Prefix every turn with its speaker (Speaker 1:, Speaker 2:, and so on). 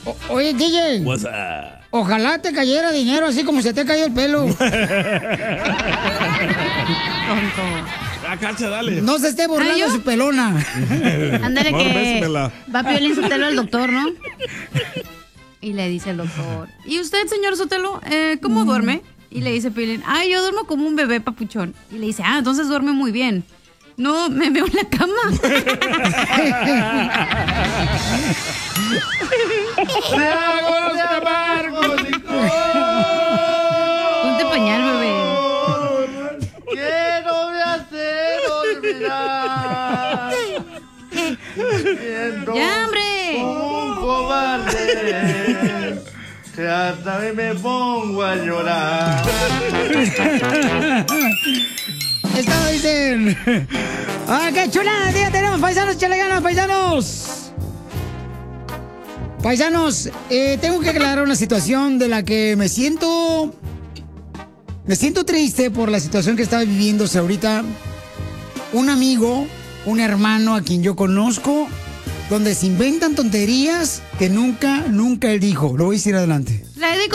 Speaker 1: Oye, DJ.
Speaker 2: What's up?
Speaker 1: Ojalá te cayera dinero así como se te cae el pelo.
Speaker 2: Ah, Cacha, dale.
Speaker 1: No se esté burlando de su pelona.
Speaker 3: Ándale
Speaker 2: Amor,
Speaker 3: que
Speaker 2: bésemela.
Speaker 3: va Piolín Sotelo al doctor, ¿no? Y le dice el doctor, ¿y usted, señor Sotelo, cómo duerme? Y le dice Piolín, ay, yo duermo como un bebé papuchón. Y le dice, entonces duerme muy bien. No, me veo en la cama. Ponte pañal, bebé.
Speaker 4: ¿Qué no me hacer olvidar? Siendo
Speaker 3: ¡Ya, hombre!
Speaker 4: un cobarde que hasta mí me pongo a llorar.
Speaker 1: Estaba dicen. ¡Qué chulada! ¡Día tenemos, paisanos! ¡Chale ganas, paisanos! Paisanos, tengo que aclarar una situación de la que me siento triste por la situación que está viviéndose ahorita. Un amigo, un hermano a quien yo conozco, donde se inventan tonterías que nunca él dijo. Lo voy a decir adelante.
Speaker 3: La dedico